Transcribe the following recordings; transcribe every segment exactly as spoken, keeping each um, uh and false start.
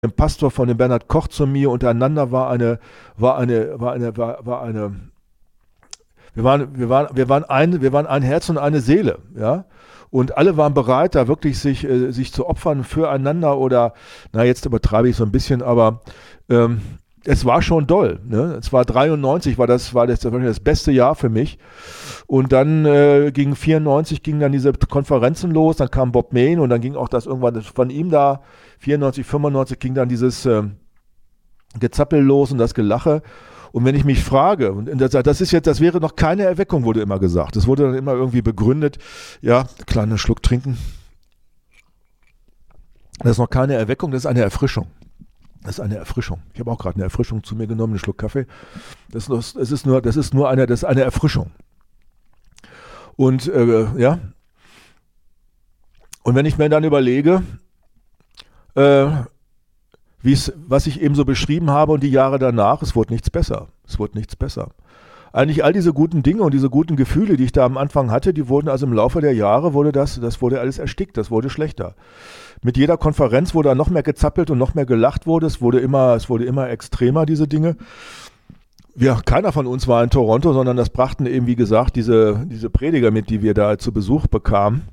dem Pastor von dem Bernhard Koch zu mir, untereinander war eine, war eine, war eine, war, war eine, wir waren, wir waren, wir waren ein, wir waren ein Herz und eine Seele, ja. Und alle waren bereit, da wirklich sich, äh, sich zu opfern füreinander oder, na jetzt übertreibe ich so ein bisschen, aber ähm, es war schon doll. Ne? Es war dreiundneunzig, war das, war das, das, war das beste Jahr für mich. Und dann äh, ging vierundneunzig, gingen dann diese Konferenzen los, dann kam Bob Mayne und dann ging auch das irgendwann von ihm da, vierundneunzig, fünfundneunzig ging dann dieses äh, Gezappel los und das Gelache. Und wenn ich mich frage, und das, das ist jetzt, das wäre noch keine Erweckung, wurde immer gesagt. Das wurde dann immer irgendwie begründet. Ja, kleiner Schluck trinken. Das ist noch keine Erweckung, das ist eine Erfrischung. Das ist eine Erfrischung. Ich habe auch gerade eine Erfrischung zu mir genommen, einen Schluck Kaffee. Das ist, das ist nur, das ist nur eine, das ist eine Erfrischung. Und äh, ja. Und wenn ich mir dann überlege, äh, Wie's, was ich eben so beschrieben habe und die Jahre danach, es wurde nichts besser. Es wurde nichts besser. Eigentlich all diese guten Dinge und diese guten Gefühle, die ich da am Anfang hatte, die wurden also im Laufe der Jahre, wurde das, das wurde alles erstickt, das wurde schlechter. Mit jeder Konferenz wurde noch mehr gezappelt und noch mehr gelacht wurde, es wurde immer, es wurde immer extremer, diese Dinge. Ja, keiner von uns war in Toronto, sondern das brachten eben, wie gesagt, diese, diese Prediger mit, die wir da zu Besuch bekamen.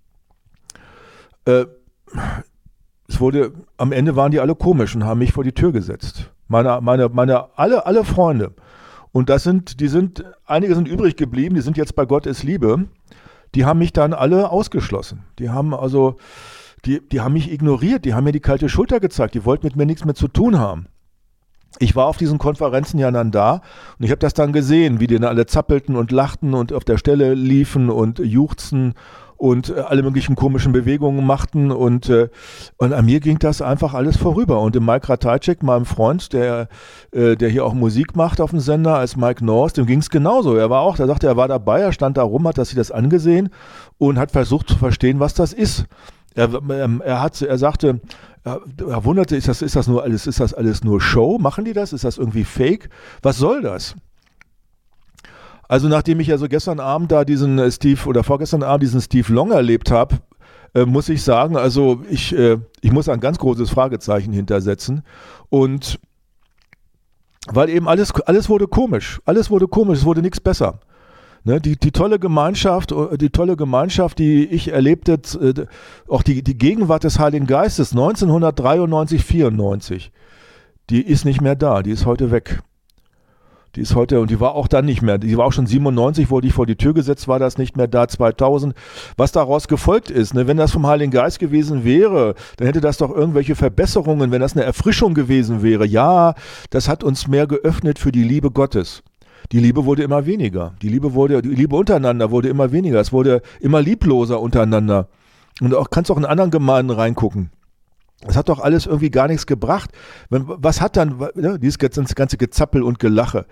Äh, Es wurde, am Ende waren die alle komisch und haben mich vor die Tür gesetzt. Meine, meine, meine, alle, alle Freunde. Und das sind, die sind, einige sind übrig geblieben, die sind jetzt bei Gott ist Liebe. Die haben mich dann alle ausgeschlossen. Die haben also, die, die haben mich ignoriert, die haben mir die kalte Schulter gezeigt, die wollten mit mir nichts mehr zu tun haben. Ich war auf diesen Konferenzen ja dann da und ich habe das dann gesehen, wie die dann alle zappelten und lachten und auf der Stelle liefen und juchzten und äh, alle möglichen komischen Bewegungen machten und, äh, und an mir ging das einfach alles vorüber. Und dem Mike Ratajczyk, meinem Freund, der, äh, der hier auch Musik macht auf dem Sender, als Mike North, dem ging es genauso. Er war auch, der sagte, er war dabei, er stand da rum, hat sich das angesehen und hat versucht zu verstehen, was das ist. Er, ähm, er, hat, er sagte, er, er wunderte, ist das, ist das nur alles, ist das alles nur Show? Machen die das? Ist das irgendwie Fake? Was soll das? Also nachdem ich ja so gestern Abend da diesen äh, Steve oder vorgestern Abend diesen Steve Long erlebt habe, äh, muss ich sagen, also ich, äh, ich muss ein ganz großes Fragezeichen hintersetzen und weil eben alles, alles wurde komisch, alles wurde komisch, es wurde nichts besser. Ne, die, die tolle Gemeinschaft, die tolle Gemeinschaft, die ich erlebte, äh, auch die, die Gegenwart des Heiligen Geistes neunzehnhundertdreiundneunzig, vierundneunzig, die ist nicht mehr da, die ist heute weg. Die ist heute, und die war auch dann nicht mehr, die war auch schon siebenundneunzig, wo die vor die Tür gesetzt war, das nicht mehr da, zweitausend. Was daraus gefolgt ist, ne, wenn das vom Heiligen Geist gewesen wäre, dann hätte das doch irgendwelche Verbesserungen, wenn das eine Erfrischung gewesen wäre. Ja, das hat uns mehr geöffnet für die Liebe Gottes. Die Liebe wurde immer weniger. Die Liebe wurde, die Liebe untereinander wurde immer weniger. Es wurde immer liebloser untereinander. Und auch kannst auch in anderen Gemeinden reingucken. Das hat doch alles irgendwie gar nichts gebracht. Was hat dann, ne, dieses ganze Gezappel und Gelache?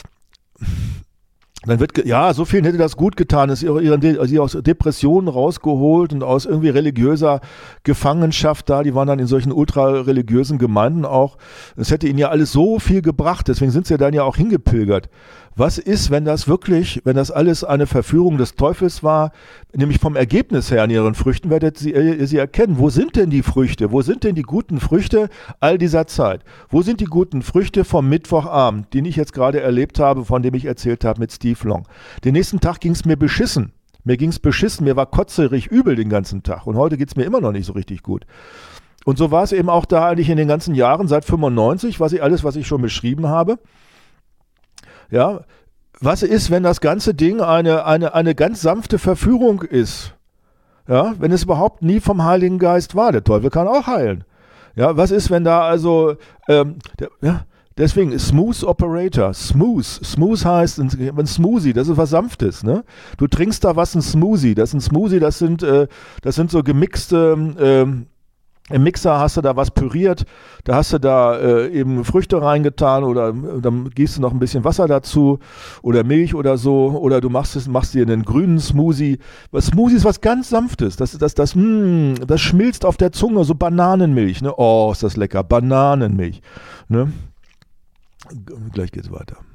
Dann wird, ja, so vielen hätte das gut getan, ist ihre, sie aus Depressionen rausgeholt und aus irgendwie religiöser Gefangenschaft da, die waren dann in solchen ultra-religiösen Gemeinden auch. Das hätte ihnen ja alles so viel gebracht, deswegen sind sie dann ja auch hingepilgert. Was ist, wenn das wirklich, wenn das alles eine Verführung des Teufels war, nämlich vom Ergebnis her an ihren Früchten werdet sie, äh, sie erkennen, wo sind denn die Früchte, wo sind denn die guten Früchte all dieser Zeit? Wo sind die guten Früchte vom Mittwochabend, den ich jetzt gerade erlebt habe, von dem ich erzählt habe mit Steve Long? Den nächsten Tag ging es mir beschissen, mir ging es beschissen, mir war kotzerig übel den ganzen Tag und heute geht es mir immer noch nicht so richtig gut. Und so war es eben auch da eigentlich in den ganzen Jahren, seit fünfundneunzig, was ich alles, was ich schon beschrieben habe. Ja, was ist, wenn das ganze Ding eine, eine, eine ganz sanfte Verführung ist? Ja, wenn es überhaupt nie vom Heiligen Geist war. Der Teufel kann auch heilen. Ja, was ist, wenn da also, ähm, der, ja, deswegen Smooth Operator, Smooth, Smooth heißt ein Smoothie, das ist was Sanftes, ne? Du trinkst da was, ein Smoothie, das ist ein Smoothie, das sind, äh, das sind so gemixte, ähm, im Mixer hast du da was püriert, da hast du da äh, eben Früchte reingetan oder dann gießt du noch ein bisschen Wasser dazu oder Milch oder so oder du machst es, machst dir einen grünen Smoothie. Was Smoothie ist was ganz Sanftes, das, das, das, mh, das schmilzt auf der Zunge, so Bananenmilch, ne? Oh, ist das lecker, Bananenmilch, ne? Gleich geht's weiter.